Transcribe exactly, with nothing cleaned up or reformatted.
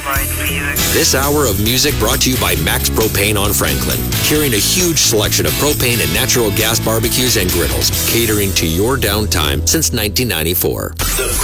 This hour of music brought to you by Max Propane on Franklin, carrying a huge selection of propane and natural gas barbecues and griddles, catering to your downtime since nineteen ninety-four.